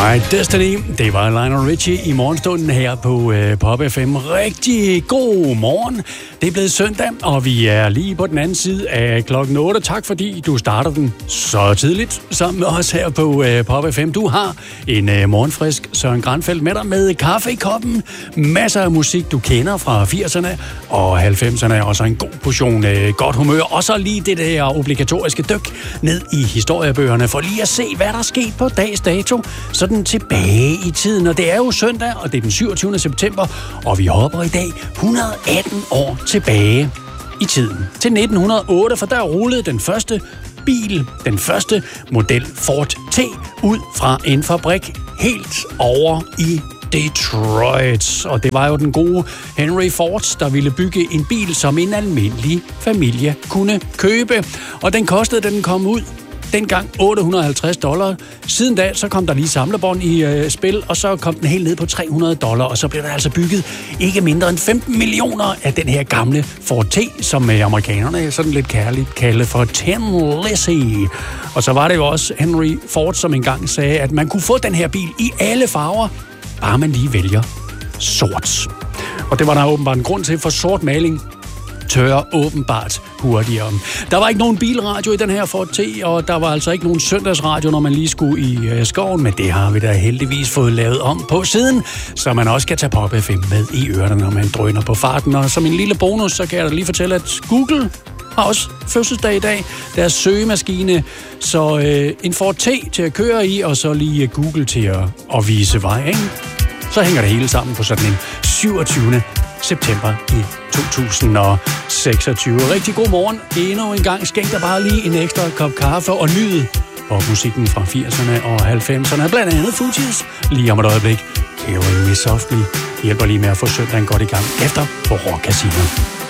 My Destiny, det var Lionel Richie i morgenstunden her på Pop FM. Rigtig god morgen. Det er blevet søndag, og vi er lige på den anden side af klokken 8. Tak fordi du starter den så tidligt sammen med os her på Pop FM. Du har en morgenfrisk Søren Granfeldt med dig med kaffe i koppen. Masser af musik, du kender fra 80'erne og 90'erne. Og så en god portion godt humør. Og så lige det der obligatoriske dyk ned i historiebøgerne for lige at se, hvad der er sket på dags dato. Sådan tilbage i tiden, og det er jo søndag, og det er den 27. september, og vi hopper i dag 118 år tilbage i tiden. Til 1908, for der rullede den første bil, den første model Ford T, ud fra en fabrik helt over i Detroit. Og det var jo den gode Henry Ford, der ville bygge en bil, som en almindelig familie kunne købe. Og den kostede, da den kom ud, dengang $850. Siden da, så kom der lige samlebånd i spil, og så kom den helt ned på $300, og så blev der altså bygget ikke mindre end 15 millioner af den her gamle Ford T, som amerikanerne sådan lidt kærligt kalder for Tin Lizzie. Og så var det jo også Henry Ford, som engang sagde, at man kunne få den her bil i alle farver, bare man lige vælger sort. Og det var der åbenbart en grund til, for sort maling tørre åbenbart hurtigere. Der var ikke nogen bilradio i den her Ford T, og der var altså ikke nogen søndagsradio, når man lige skulle i skoven, men det har vi da heldigvis fået lavet om på siden, så man også kan tage Pop FM med i ørerne, når man drøner på farten. Og som en lille bonus, så kan jeg da lige fortælle, at Google har også fødselsdag i dag, deres søgemaskine, så en Ford T til at køre i, og så lige Google til at vise vej, ikke? Så hænger det hele sammen på sådan en 27. september i 2026. Rigtig god morgen. Endnu en gang skænk dig bare lige en ekstra kop kaffe og nyd popmusikken fra 80'erne og 90'erne. Blandt andet Fugees. Lige om et øjeblik. Killing Me Softly hjælper lige med at få søndagen godt i gang efter på Rock Casino.